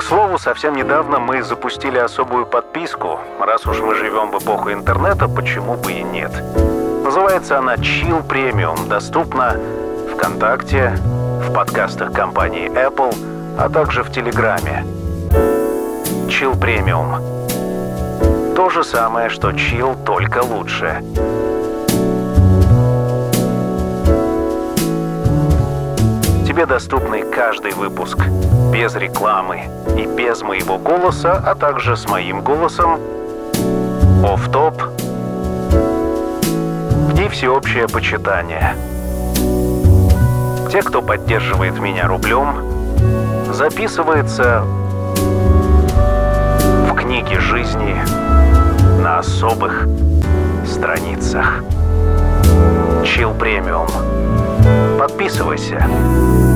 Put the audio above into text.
слову, совсем недавно мы запустили особую подписку. Раз уж мы живем в эпоху интернета, почему бы и нет. Называется она Chill Premium. Доступна ВКонтакте, в подкастах компании Apple, а также в Телеграме. Chill Premium. То же самое, что Chill, только лучше. Тебе доступны каждый выпуск, без рекламы и без моего голоса, а также с моим голосом, офф-топ и всеобщее почитание. Те, кто поддерживает меня рублем, записывается в книге жизни на особых страницах. Chill Premium. Подписывайся.